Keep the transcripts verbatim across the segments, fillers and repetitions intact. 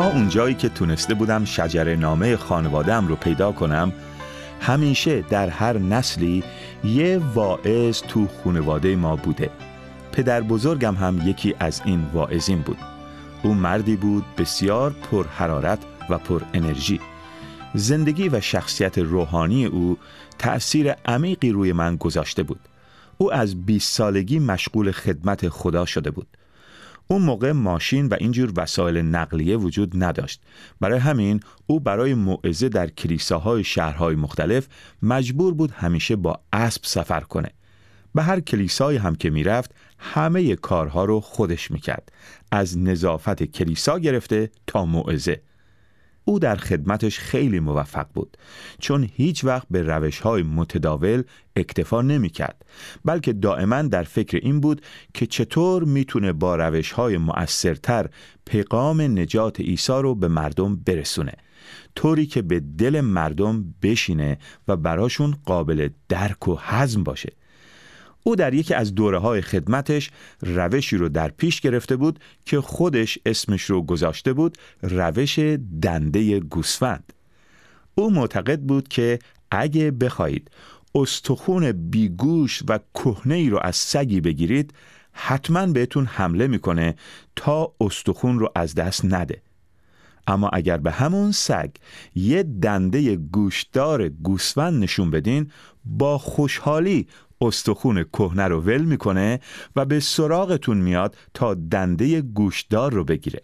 تا اونجایی که تونسته بودم شجره نامه خانواده‌ام رو پیدا کنم، همیشه در هر نسلی یه واعظ تو خانواده ما بوده. پدر بزرگم هم یکی از این واعظین بود. او مردی بود بسیار پر حرارت و پر انرژی. زندگی و شخصیت روحانی او تأثیر عمیقی روی من گذاشته بود. او از بیست سالگی مشغول خدمت خدا شده بود. اون موقع ماشین و اینجور وسایل نقلیه وجود نداشت. برای همین او برای موعظه در کلیساهای شهرهای مختلف مجبور بود همیشه با اسب سفر کنه. به هر کلیسای هم که میرفت همه کارها رو خودش میکرد، از نظافت کلیسا گرفته تا موعظه. او در خدمتش خیلی موفق بود، چون هیچ وقت به روش‌های متداول اکتفا نمی‌کرد، بلکه دائما در فکر این بود که چطور میتونه با روش‌های مؤثرتر پیغام نجات عیسی رو به مردم برسونه، طوری که به دل مردم بشینه و براشون قابل درک و هضم باشه. او در یکی از دوره‌های خدمتش روشی رو در پیش گرفته بود که خودش اسمش رو گذاشته بود روش دنده گوسفند. او معتقد بود که اگه بخواید استخون بیگوش و کهنه‌ای رو از سگی بگیرید، حتما بهتون حمله میکنه تا استخون رو از دست نده. اما اگر به همون سگ یه دنده گوشدار گوسفند نشون بدین، با خوشحالی استخون کهنه رو ول میکنه و به سراغتون میاد تا دنده گوشدار رو بگیره.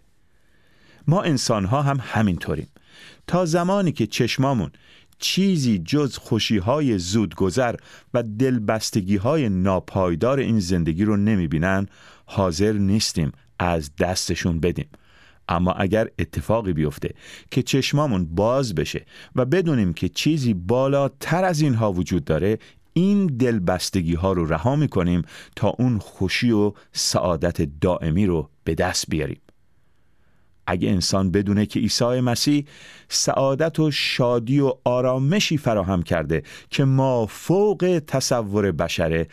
ما انسان‌ها هم همینطوریم. تا زمانی که چشمامون چیزی جز خوشی‌های زودگذر و دلبستگی‌های ناپایدار این زندگی رو نمیبینن، حاضر نیستیم از دستشون بدیم. اما اگر اتفاقی بیفته که چشمامون باز بشه و بدونیم که چیزی بالاتر از اینها وجود داره، این دلبستگی ها رو رها می کنیم تا اون خوشی و سعادت دائمی رو به دست بیاریم. اگه انسان بدونه که عیسی مسیح سعادت و شادی و آرامشی فراهم کرده که ما فوق تصور بشره،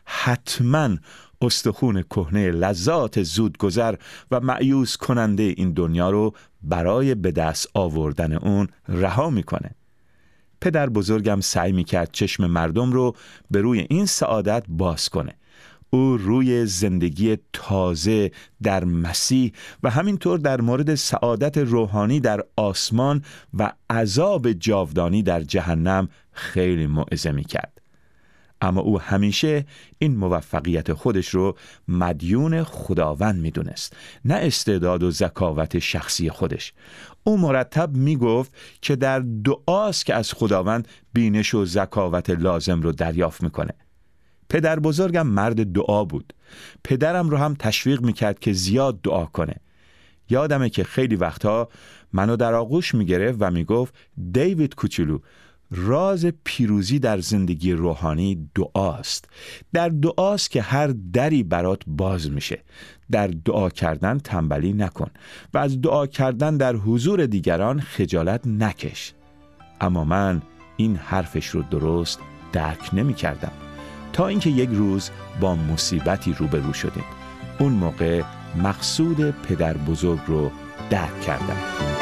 حتماً استخون کهنه لذات زودگذر و مایوس کننده این دنیا رو برای به دست آوردن اون رها میکنه. پدر بزرگم سعی میکرد چشم مردم رو به روی این سعادت باز کنه. او روی زندگی تازه در مسیح و همینطور در مورد سعادت روحانی در آسمان و عذاب جاودانی در جهنم خیلی موعظه میکرد. اما او همیشه این موفقیت خودش رو مدیون خداوند میدونست، نه استعداد و ذکاوت شخصی خودش. او مرتب میگفت که در دعاست که از خداوند بینش و ذکاوت لازم رو دریافت میکنه. پدر بزرگم مرد دعا بود. پدرم رو هم تشویق میکرد که زیاد دعا کنه. یادمه که خیلی وقتها منو در آغوش میگرفت و میگفت دیوید کوچولو، راز پیروزی در زندگی روحانی دعاست. در دعاست که هر دری برات باز میشه. در دعا کردن تنبلی نکن و از دعا کردن در حضور دیگران خجالت نکش. اما من این حرفش رو درست درک نمی کردم، تا اینکه یک روز با مصیبتی روبرو شدیم. اون موقع مقصود پدر بزرگ رو درک کردم.